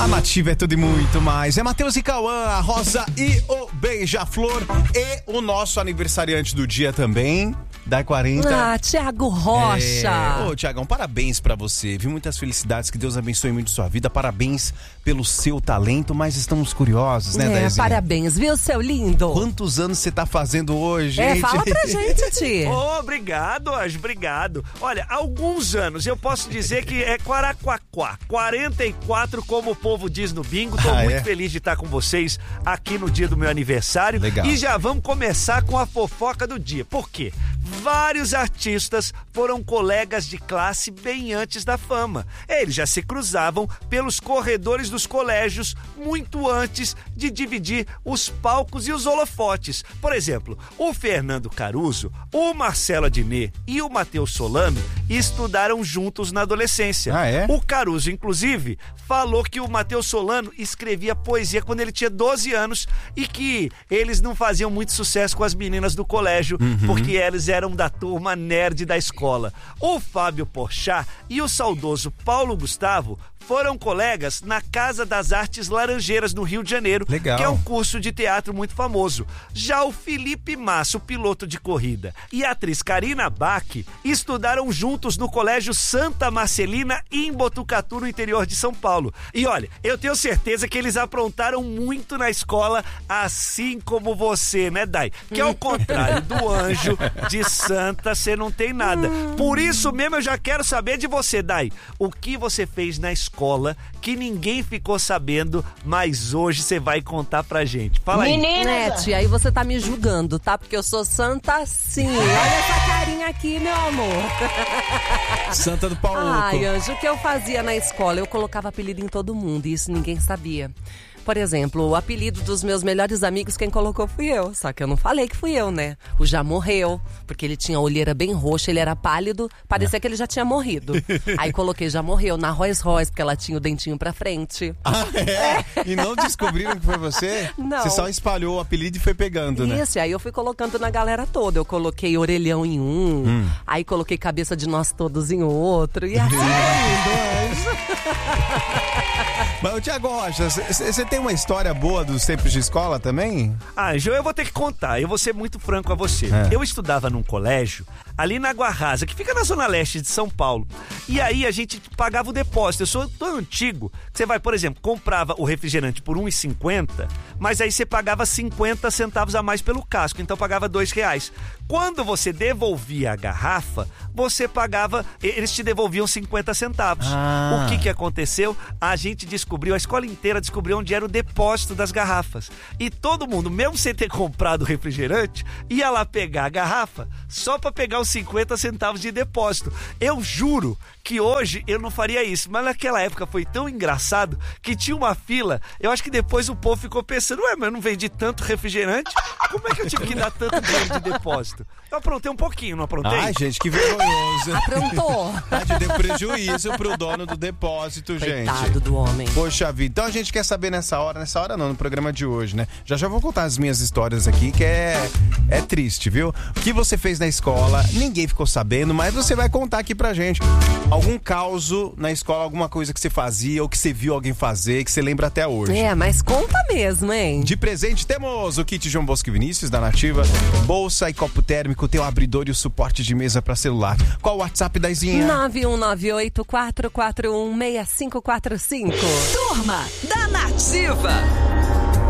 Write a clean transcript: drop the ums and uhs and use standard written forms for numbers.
A Nativa é tudo e muito mais. É Matheus e Cauã, a Rosa e o Beija-Flor. E o nosso aniversariante do dia também, da 40. Ah, Thiago Rocha. Ô, Thiagão, parabéns pra você. Vi muitas felicidades, que Deus abençoe muito sua vida. Parabéns pelo seu talento, mas estamos curiosos, né, Daizinha? Parabéns, viu, seu lindo? Quantos anos você tá fazendo hoje, gente? Fala pra gente, Ti. Obrigado, Anjo, obrigado. Olha, há alguns anos eu posso dizer que é Quaraquaquá, 44, como o povo diz no bingo. Tô muito feliz de estar com vocês aqui no dia do meu aniversário. Legal. E já vamos começar com a fofoca do dia. Por quê? Vários artistas foram colegas de classe bem antes da fama. Eles já se cruzavam pelos corredores dos colégios muito antes de dividir os palcos e os holofotes. Por exemplo, o Fernando Caruso, o Marcelo Adnet e o Matheus Solano estudaram juntos na adolescência. O Caruso, inclusive, falou que o Matheus Solano escrevia poesia quando ele tinha 12 anos e que eles não faziam muito sucesso com as meninas do colégio, porque eles eram da turma nerd da escola. O Fábio Porchat e o saudoso Paulo Gustavo foram colegas na Casa das Artes Laranjeiras, no Rio de Janeiro. Legal. Que é um curso de teatro muito famoso. Já o Felipe Massa, o piloto de corrida, e a atriz Karina Bach estudaram juntos no Colégio Santa Marcelina, em Botucatu, no interior de São Paulo. E olha, eu tenho certeza que eles aprontaram muito na escola, assim como você, né, Dai? Que ao contrário do Anjo de Santa, você não tem nada. Por isso mesmo eu já quero saber de você, Dai. O que você fez na escola que ninguém ficou sabendo, mas hoje você vai contar pra gente. Fala aí. Nete, aí você tá me julgando, tá? Porque eu sou santa sim. Olha essa carinha aqui, meu amor. Santa do Paulo. Ai, Anjo, o que eu fazia na escola? Eu colocava apelido em todo mundo e isso ninguém sabia. Por exemplo, o apelido dos meus melhores amigos, quem colocou fui eu. Só que eu não falei que fui eu, né? O Já Morreu, porque ele tinha a olheira bem roxa, ele era pálido, parecia que ele já tinha morrido. Aí coloquei Já Morreu na Rolls Royce, porque ela tinha o dentinho pra frente. E não descobriram que foi você? Não. Você só espalhou o apelido e foi pegando, né? Isso, aí eu fui colocando na galera toda. Eu coloquei orelhão em um, aí coloquei cabeça de nós todos em outro, e assim Mas, Thiago Rocha, você tem uma história boa dos tempos de escola também? Anjo, eu vou ter que contar, eu vou ser muito franco a você. Eu estudava num colégio ali na Água Rasa, que fica na zona leste de São Paulo. E aí a gente pagava o depósito. Eu sou tão antigo que você vai, por exemplo, comprava o refrigerante por R$1,50, mas aí você pagava 50 centavos a mais pelo casco, então pagava R$2. Quando você devolvia a garrafa, você pagava, eles te devolviam 50 centavos. O que aconteceu? A gente descobriu, a escola inteira descobriu onde era o depósito das garrafas. E todo mundo, mesmo sem ter comprado o refrigerante, ia lá pegar a garrafa só pra pegar os 50 centavos de depósito. Eu juro que hoje eu não faria isso, mas naquela época foi tão engraçado que tinha uma fila. Eu acho que depois o povo ficou pensando, mas eu não vendi tanto refrigerante, como é que eu tive que dar tanto dinheiro de depósito? Eu aprontei um pouquinho, não aprontei? Ai, gente, que vergonhoso. aprontou. Deu prejuízo pro dono do depósito, gente. Coitado do homem. Poxa vida, então a gente quer saber nessa hora não, no programa de hoje, né? Já vou contar as minhas histórias aqui, que é triste, viu? O que você fez na escola, ninguém ficou sabendo, mas você vai contar aqui pra gente. Algum causo na escola, alguma coisa que você fazia ou que você viu alguém fazer, que você lembra até hoje. Mas conta mesmo, hein? De presente temos o kit João Bosco e Vinícius da Nativa, bolsa e copo térmico, tem o abridor e o suporte de mesa pra celular. Qual o WhatsApp, Daizinha? 9198-441-6545. Turma da Nativa.